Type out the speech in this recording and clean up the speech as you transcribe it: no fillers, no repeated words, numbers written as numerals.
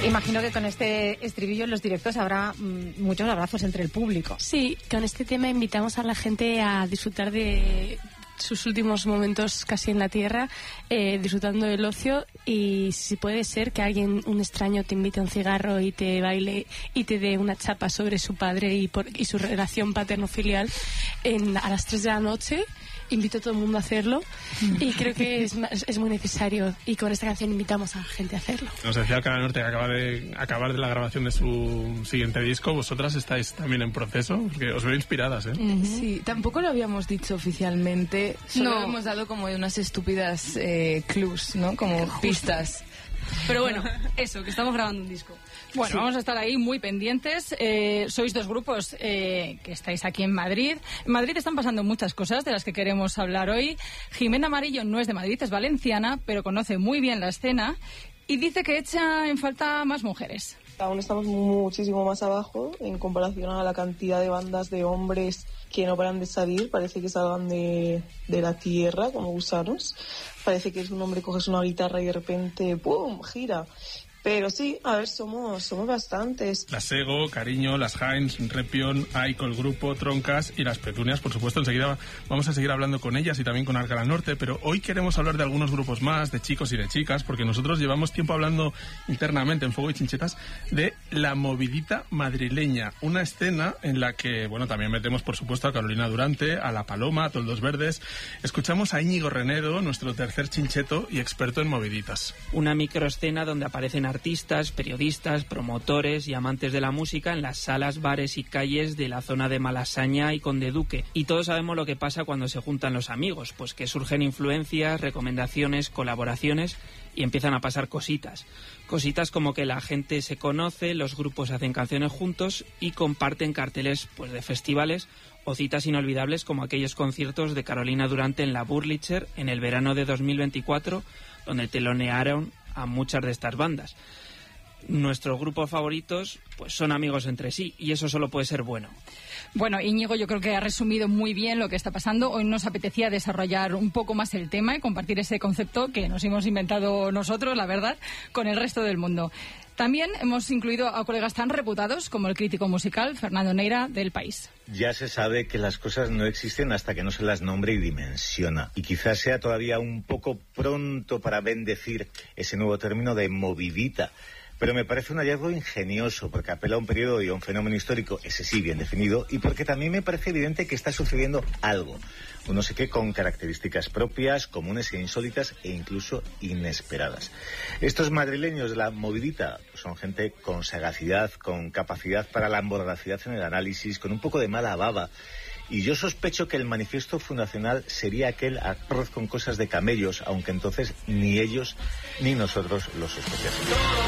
Imagino que con este estribillo en los directos habrá muchos abrazos entre el público. Sí, con este tema invitamos a la gente a disfrutar de sus últimos momentos casi en la tierra, disfrutando del ocio, y si puede ser que alguien, un extraño, te invite a un cigarro y te baile y te dé una chapa sobre su padre y su relación paterno-filial a las 3 de la noche. Invito a todo el mundo a hacerlo y creo que es muy necesario, y con esta canción invitamos a la gente a hacerlo. Nos decía Alcalá Norte que acaba de acabar de la grabación de su siguiente disco. ¿Vosotras estáis también en proceso? Porque os veo inspiradas, ¿eh? Sí, tampoco lo habíamos dicho oficialmente, solo hemos dado como unas estúpidas clues, ¿no? Como pistas. Pero bueno, eso, que estamos grabando un disco. Bueno, vamos a estar ahí muy pendientes. Sois dos grupos que estáis aquí en Madrid. En Madrid están pasando muchas cosas de las que queremos hablar hoy. Jimena Amarillo no es de Madrid, es valenciana, pero conoce muy bien la escena y dice que echa en falta más mujeres. Aún estamos muchísimo más abajo en comparación a la cantidad de bandas de hombres que no paran de salir. Parece que salgan de la tierra como gusanos. Parece que un hombre coges una guitarra y de repente ¡pum!, gira. Pero sí, a ver, somos bastantes. Las Sego, Cariño, las Heinz, Repion, Aiko, el grupo, Troncas y las Petunias, por supuesto. Enseguida vamos a seguir hablando con ellas y también con Alcalá Norte, pero hoy queremos hablar de algunos grupos más, de chicos y de chicas, porque nosotros llevamos tiempo hablando internamente en Fuego y Chinchetas de la movidita madrileña, una escena en la que, bueno, también metemos, por supuesto, a Carolina Durante, a La Paloma, a Toldos Verdes. Escuchamos a Íñigo Renedo, nuestro tercer chincheto y experto en moviditas. Una microescena donde aparecen artistas, periodistas, promotores y amantes de la música en las salas, bares y calles de la zona de Malasaña y Conde Duque. Y todos sabemos lo que pasa cuando se juntan los amigos, pues que surgen influencias, recomendaciones, colaboraciones y empiezan a pasar cositas. Cositas como que la gente se conoce, los grupos hacen canciones juntos y comparten carteles pues de festivales o citas inolvidables como aquellos conciertos de Carolina Durante en la Wurlitzer en el verano de 2024, donde telonearon a muchas de estas bandas. Nuestros grupos favoritos pues son amigos entre sí y eso solo puede ser bueno. Bueno, Íñigo, yo creo que ha resumido muy bien lo que está pasando. Hoy nos apetecía desarrollar un poco más el tema y compartir ese concepto que nos hemos inventado nosotros, la verdad, con el resto del mundo. También hemos incluido a colegas tan reputados como el crítico musical Fernando Neira del País. Ya se sabe que las cosas no existen hasta que no se las nombre y dimensiona. Y quizás sea todavía un poco pronto para bendecir ese nuevo término de movidita. Pero me parece un hallazgo ingenioso, porque apela a un periodo y a un fenómeno histórico, ese sí, bien definido, y porque también me parece evidente que está sucediendo algo, un no sé qué con características propias, comunes e insólitas e incluso inesperadas. Estos madrileños de la movidita son gente con sagacidad, con capacidad para la mordacidad en el análisis, con un poco de mala baba. Y yo sospecho que el manifiesto fundacional sería aquel arroz con cosas de camellos, aunque entonces ni ellos ni nosotros lo sospechásemos.